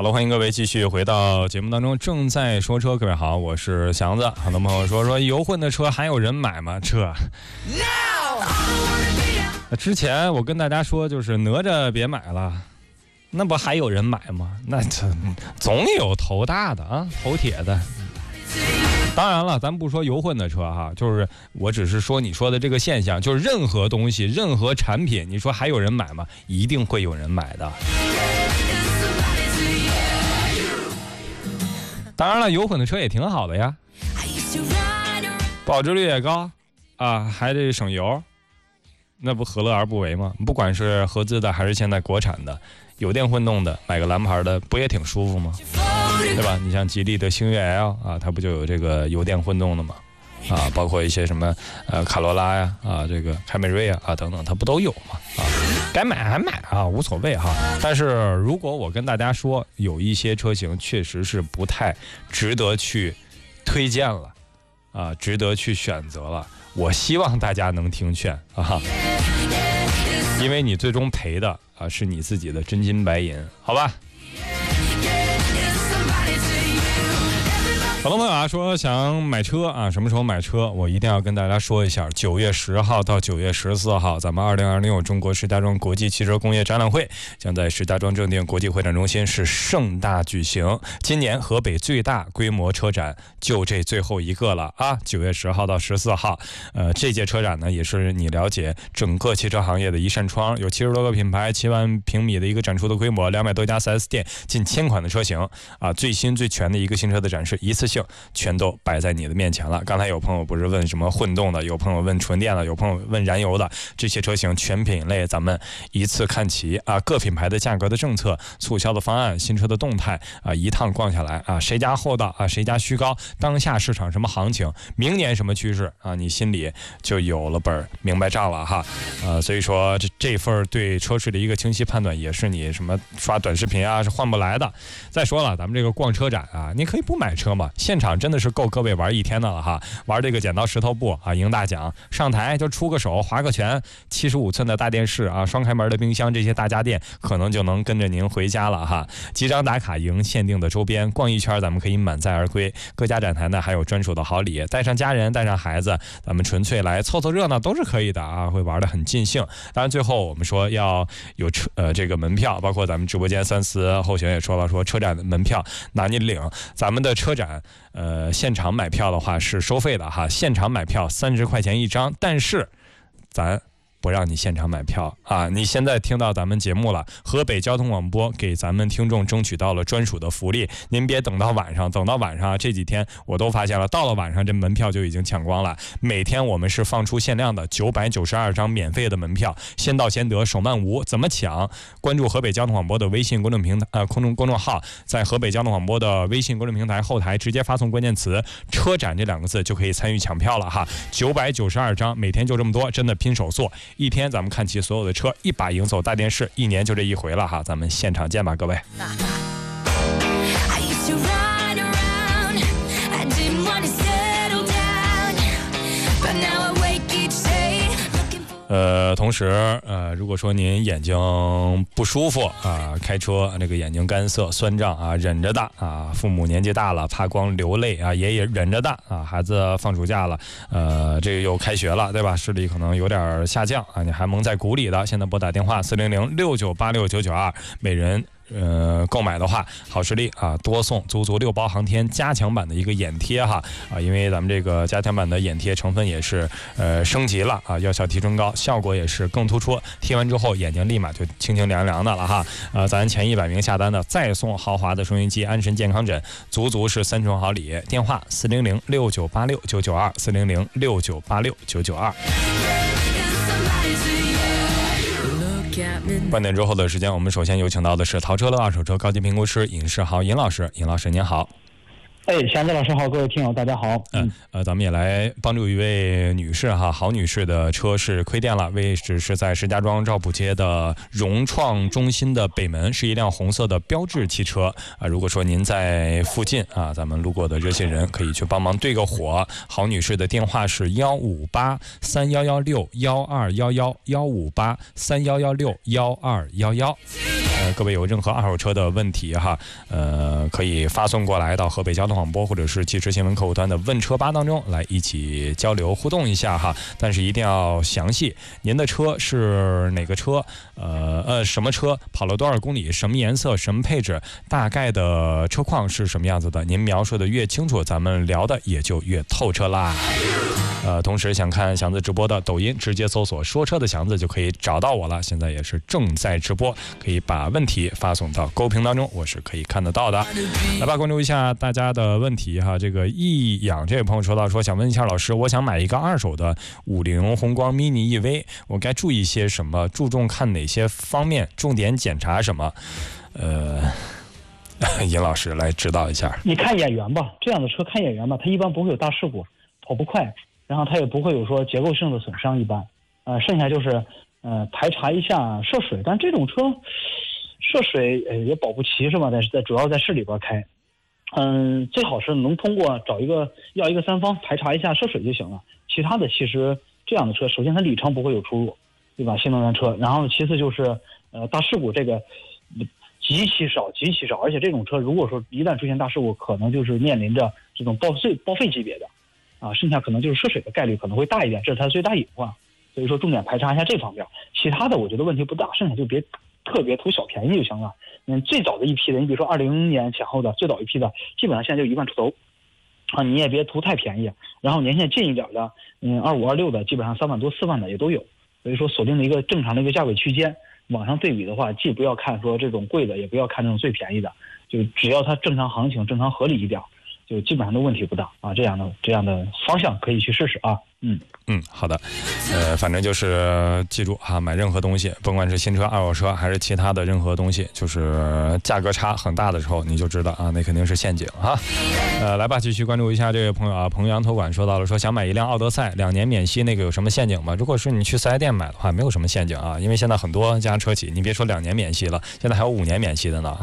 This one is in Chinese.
好了，欢迎各位继续回到节目当中，正在说车。各位好，我是祥子。很多朋友说油混的车还有人买吗？这之前我跟大家说，就是哪吒别买了，那不还有人买吗？那总有头大的啊，头铁的。当然了，咱不说油混的车哈，就是我只是说你说的这个现象，就是任何东西、任何产品，你说还有人买吗？一定会有人买的。当然了，油混的车也挺好的呀，保值率也高啊，还得省油，那不何乐而不为吗？不管是合资的还是现在国产的，油电混动的，买个蓝牌的不也挺舒服吗？对吧？你像吉利的星越 L 啊，它不就有这个油电混动的吗？啊，包括一些什么卡罗拉呀啊，这个凯美瑞啊等等，它不都有吗？啊，该买还买啊，无所谓哈。但是如果我跟大家说，有一些车型确实是不太值得去推荐了啊，值得去选择了，我希望大家能听劝啊，因为你最终赔的啊是你自己的真金白银，好吧？很多朋友啊说想买车啊，什么时候买车？我一定要跟大家说一下，9月10号到9月14号，咱们2026中国石家庄国际汽车工业展览会将在石家庄正定国际会展中心是盛大举行。今年河北最大规模车展就这最后一个了啊！9月10号到14号，这届车展呢也是你了解整个汽车行业的一扇窗，有70多个品牌，7万平米的一个展出的规模，200多家 4S 店，近1000款的车型啊，最新最全的一个新车的展示，一次性全都摆在你的面前了。刚才有朋友不是问什么混动的，有朋友问纯电的，有朋友问燃油的，这些车型全品类咱们一次看齐啊，各品牌的价格的政策、促销的方案、新车的动态啊，一趟逛下来啊，谁家厚道啊，谁家虚高，当下市场什么行情，明年什么趋势啊，你心里就有了本明白账了哈。所以说这份对车市的一个清晰判断，也是你什么刷短视频啊是换不来的。再说了，咱们这个逛车展啊，你可以不买车嘛，现场真的是够各位玩一天的了哈，玩这个剪刀石头布啊，赢大奖，上台就出个手划个拳，75寸的大电视啊，双开门的冰箱，这些大家电可能就能跟着您回家了哈。几张打卡赢限定的周边，逛一圈咱们可以满载而归。各家展台呢还有专属的好礼，带上家人带上孩子，咱们纯粹来凑凑热闹都是可以的啊，会玩得很尽兴。当然最后我们说要有这个门票，包括咱们直播间三思后勤也说了，说车展的门票拿你领，咱们的车展现场买票的话是收费的哈，现场买票30块钱一张，但是咱不让你现场买票啊！你现在听到咱们节目了，河北交通广播给咱们听众争取到了专属的福利，您别等到晚上，这几天我都发现了，到了晚上这门票就已经抢光了。每天我们是放出限量的992张免费的门票，先到先得，手慢无。怎么抢？关注河北交通广播的微信公众平台公众号，在河北交通广播的微信公众平台后台直接发送关键词“车展”这2个字就可以参与抢票了哈。992张，每天就这么多，真的拼手速。一天咱们看齐所有的车，一把赢走大电视，一年就这一回了哈，咱们现场见吧，各位。同时如果说您眼睛不舒服啊，开车这个眼睛干涩酸胀啊，忍着的啊，父母年纪大了怕光流泪啊，也忍着的啊，孩子放暑假了，这个又开学了，对吧？视力可能有点下降啊，你还蒙在鼓里的，现在拨打电话400-6986-992，每人购买的话，好视力啊多送足6包航天加强版的一个眼贴哈啊，因为咱们这个加强版的眼贴成分也是升级了啊，药效提升高，效果也是更突出，贴完之后眼睛立马就清清凉凉的了哈。咱前100名下单的再送豪华的收音机、安神健康枕，足是3重好礼。电话400-6986-992，400-6986-992。半点之后的时间，我们首先有请到的是淘车乐二手车高级评估师尹世豪尹老师。尹老师您好。 祥子老师好，各位听友大家好。 咱们也来帮助一位女士哈，郝女士的车是亏电了，位置是在石家庄赵浦街的融创中心的北门，是一辆红色的标致汽车啊。如果说您在附近啊，咱们路过的热心人可以去帮忙对个火。郝女士的电话是158-3116-1211，158-3116-1211。 各位有任何二手车的问题哈，可以发送过来到河北交通广播或者是汽车新闻客户端的问车吧当中来一起交流互动一下哈。但是一定要详细，您的车是哪个车？什么车？跑了多少公里？什么颜色？什么配置？大概的车况是什么样子的？您描述的越清楚，咱们聊的也就越透彻啦。同时想看祥子直播的抖音，直接搜索说车的祥子就可以找到我了。现在也是正在直播，可以把问题发送到公屏当中，我是可以看得到的。来吧，关注一下大家的问题哈。这个易养这位朋友说到说，想问一下老师，我想买一个二手的50宏光 mini EV， 我该注意些什么？注重看哪些方面？重点检查什么？尹老师来指导一下。 你看眼缘吧，这样的车看眼缘吧，它一般不会有大事故，跑不快，然后它也不会有说结构性的损伤，一般。剩下就是排查一下涉水，但这种车涉水也保不齐是吧？主要在市里边开，最好是能通过要一个三方排查一下涉水就行了。其他的其实这样的车，首先它里程不会有出入，对吧？新能源车，然后其次就是大事故这个极其少，而且这种车如果说一旦出现大事故，可能就是面临着这种报废级别的，剩下可能就是涉水的概率可能会大一点，这是它的最大隐患。所以说重点排查一下这方面，其他的我觉得问题不大，剩下就别特别图小便宜就行了。最早的一批的，你比如说20年前后的最早一批的，基本上现在就1万出头，你也别图太便宜。然后年限近一点的，25、26的，基本上3万多、4万的也都有。所以说锁定了一个正常的一个价位区间。网上对比的话，既不要看说这种贵的，也不要看这种最便宜的，就只要它正常行情、正常合理一点，就基本上都问题不大啊。这样的方向可以去试试啊。 好的，反正就是记住啊，买任何东西，甭管是新车、二手车还是其他的任何东西，就是价格差很大的时候，你就知道啊，那肯定是陷阱哈。来吧，继续关注一下这位朋友啊，彭阳托管说到了，说想买一辆奥德赛2年免息，那个有什么陷阱吗？如果是你去4S店买的话，没有什么陷阱啊，因为现在很多家车企，你别说2年免息了，现在还有5年免息的呢。